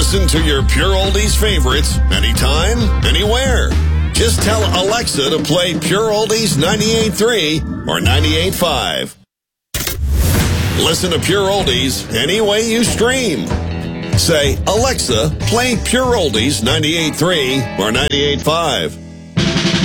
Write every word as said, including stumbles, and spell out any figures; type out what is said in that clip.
Listen to your Pure Oldies favorites anytime, anywhere. Just tell Alexa to play Pure Oldies ninety-eight point three or ninety-eight point five. Listen to Pure Oldies any way you stream. Say, Alexa, play Pure Oldies ninety-eight point three or ninety-eight point five.